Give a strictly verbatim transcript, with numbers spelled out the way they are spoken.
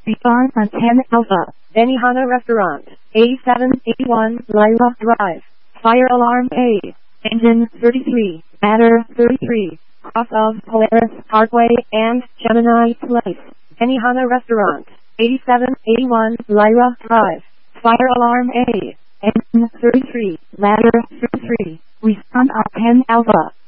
Respond on ten Alpha. Benihana Restaurant. eighty-seven eighty-one Lyra Drive. Fire alarm A. Engine thirty-three. Matter thirty-three. Cross of Polaris Parkway and Gemini Place. Benihana Restaurant. eighty-seven eighty-one Lyra Drive. Fire alarm A. Engine thirty-three. Ladder thirty-three. Respond on ten Alpha.